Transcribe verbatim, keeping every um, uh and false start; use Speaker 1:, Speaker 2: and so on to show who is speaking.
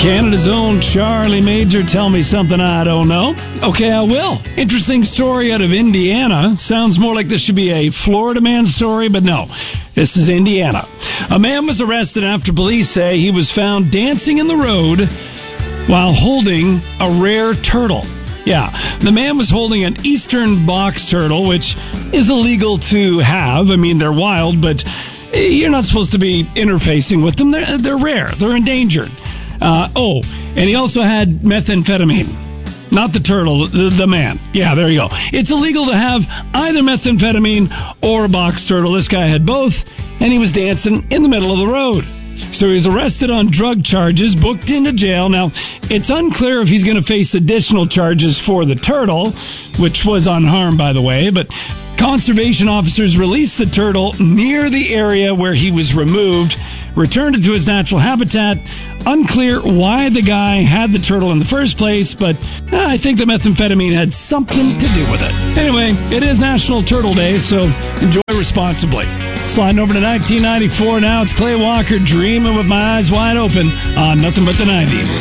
Speaker 1: Canada's own Charlie Major, tell me something I don't know. Okay, I will. Interesting story out of Indiana. Sounds more like this should be a Florida man story, but no. This is Indiana. A man was arrested after police say he was found dancing in the road while holding a rare turtle. Yeah, the man was holding an eastern box turtle, which is illegal to have. I mean, they're wild, but you're not supposed to be interfacing with them. They're, they're rare. They're endangered. Uh, oh, and he also had methamphetamine. Not the turtle, the, the man. Yeah, there you go. It's illegal to have either methamphetamine or a box turtle. This guy had both, and he was dancing in the middle of the road. So he was arrested on drug charges, booked into jail. Now, it's unclear if he's going to face additional charges for the turtle, which was unharmed, by the way, but conservation officers released the turtle near the area where he was removed, returned it to his natural habitat. Unclear why the guy had the turtle in the first place, but uh, I think the methamphetamine had something to do with it. Anyway, it is National Turtle Day, so enjoy responsibly. Sliding over to nineteen ninety-four now, it's Clay Walker, dreaming with my eyes wide open on Nothing But the nineties.